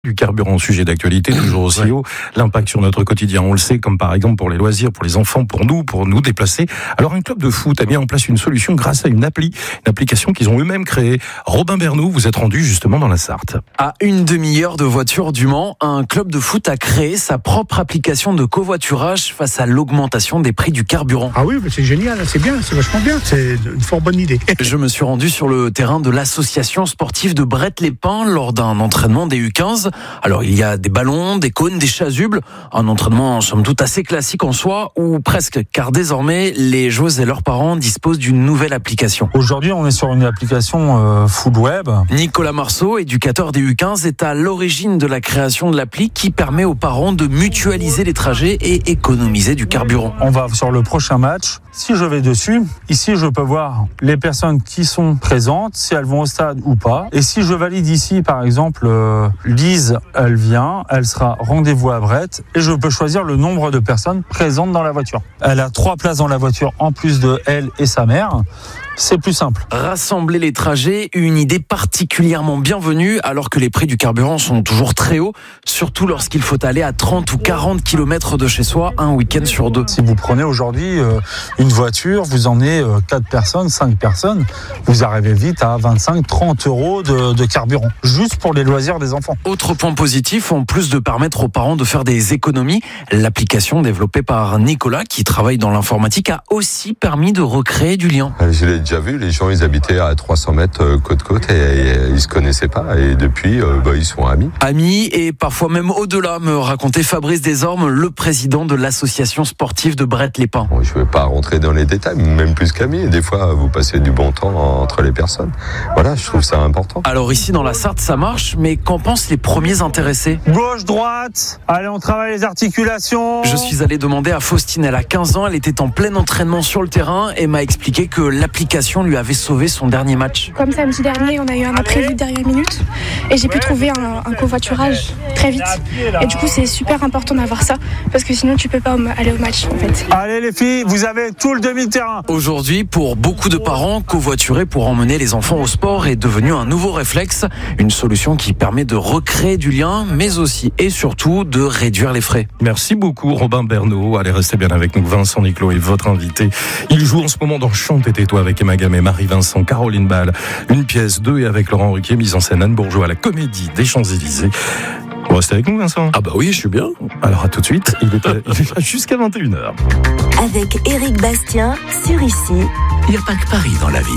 Du carburant, sujet d'actualité, toujours aussi haut. L'impact sur notre quotidien, on le sait, comme par exemple pour les loisirs, pour les enfants, pour nous déplacer. Alors un club de foot a mis en place une solution grâce à une application qu'ils ont eux-mêmes créée. Robin Bernoux, vous êtes rendu justement dans la Sarthe. À une demi-heure de voiture du Mans, un club de foot a créé sa propre application de covoiturage face à l'augmentation des prix du carburant. Ah oui, c'est génial, c'est bien, c'est vachement bien, c'est une fort bonne idée. Je me suis rendu sur le terrain de l'association sportive de Bret-les-Pins lors d'un entraînement des U15. Alors il y a des ballons, des cônes, des chasubles, un entraînement somme toute assez classique en soi, ou presque, car désormais les joueuses et leurs parents disposent d'une nouvelle application. Aujourd'hui on est sur une application full web. Nicolas Marceau, éducateur des U15, est à l'origine de la création de l'appli qui permet aux parents de mutualiser les trajets et économiser du carburant. On va sur le prochain match. Si je vais dessus, ici je peux voir les personnes qui sont présentes, si elles vont au stade ou pas. Et si je valide ici par exemple Lise, elle vient, elle sera rendez-vous à Brett et je peux choisir le nombre de personnes présentes dans la voiture. Elle a 3 places dans la voiture en plus de elle et sa mère. C'est plus simple. Rassembler les trajets, une idée particulièrement bienvenue alors que les prix du carburant sont toujours très hauts, surtout lorsqu'il faut aller à 30 ou 40 km de chez soi un week-end sur 2. Si vous prenez aujourd'hui une voiture, vous emmenez 4 personnes, 5 personnes, vous arrivez vite à 25-30 euros de carburant, juste pour les loisirs des enfants. Autre point positif, en plus de permettre aux parents de faire des économies, l'application développée par Nicolas, qui travaille dans l'informatique, a aussi permis de recréer du lien. Je l'ai déjà vu, les gens ils habitaient à 300 mètres côte-côte et ils se connaissaient pas et depuis ils sont amis. Amis et parfois même au-delà, me racontait Fabrice Desormes, le président de l'association sportive de Bret-les-Pins. Bon, je ne vais pas rentrer dans les détails, même plus qu'amis. Des fois vous passez du bon temps entre les personnes. Voilà, je trouve ça important. Alors ici dans la Sarthe ça marche, mais qu'en pensent les premiers intéressés? Gauche, droite, allez on travaille les articulations. Je suis allé demander à Faustine, elle a 15 ans, elle était en plein entraînement sur le terrain et m'a expliqué que l'application lui avait sauvé son dernier match. Comme samedi dernier, on a eu un imprévu de dernière minute et j'ai pu trouver un covoiturage très vite. Et du coup, c'est super important d'avoir ça parce que sinon, tu peux pas aller au match en fait. Allez les filles, vous avez tout le demi-terrain. Aujourd'hui, pour beaucoup de parents, covoiturer pour emmener les enfants au sport est devenu un nouveau réflexe. Une solution qui permet de recréer du lien, mais aussi et surtout de réduire les frais. Merci beaucoup Robin Bernoux. Allez, restez bien avec nous. Vincent Niclot est votre invité. Il joue en ce moment dans Chante et tais-toi avec Emma Gamay, Marie-Vincent, Caroline Ball. Une pièce 2 et avec Laurent Ruquier, mise en scène Anne Bourgeois à la Comédie des Champs-Élysées. Vous restez avec nous Vincent? Ah bah oui, je suis bien. Alors à tout de suite, il est là jusqu'à 21h. Avec Éric Bastien sur Ici. Il n'y a pas que Paris dans la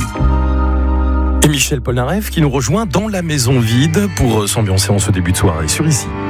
vie. Et Michel Polnareff qui nous rejoint dans la maison vide pour s'ambiancer en ce début de soirée sur Ici.